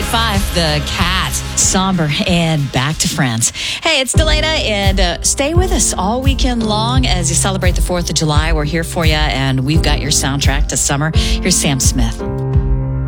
98.5, The Cat, Somber, and Back to France. Hey, it's Delana, and stay with us all weekend long as you celebrate the 4th of July. We're here for you, and we've got your soundtrack to summer. Here's Sam Smith.